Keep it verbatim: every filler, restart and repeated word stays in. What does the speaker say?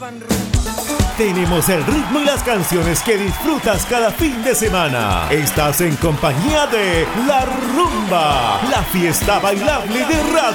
Tenemos el ritmo y las canciones que disfrutas cada fin de semana. Estás en compañía de La Rumba, la fiesta bailable de Radio